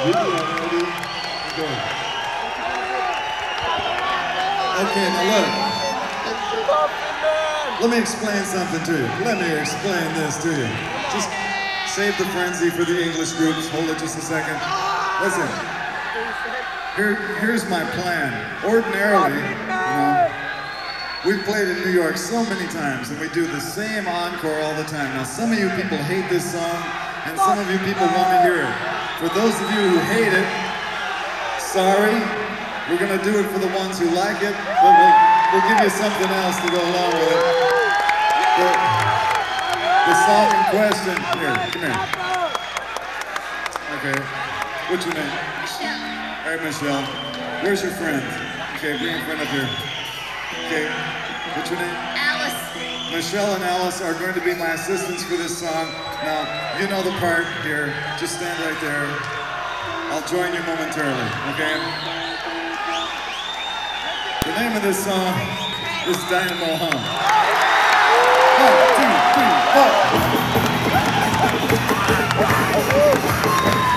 You are ready? Go. Okay, now look. Let me explain something to you. Let me explain this to you. Just save the frenzy for the English groups. Hold it just a second. Listen. Here's my plan. Ordinarily, we've played in New York so many times and we do the same encore all the time. Now some of you people hate this song and some of you people want to hear it. For those of you who hate it, sorry. We're gonna do it for the ones who like it, but we'll give you something else to go along with it. The song in question, here, come here. Okay, what's your name? Michelle. All right, Michelle. Where's your friend? Okay, bring your friend up here. Okay, what's your name? Alice. Michelle and Alice are going to be my assistants for this song. Now, you know the part here. Just stand right there. I'll join you momentarily, okay? The name of this song is Dynamo Hum. 1, 2, 3.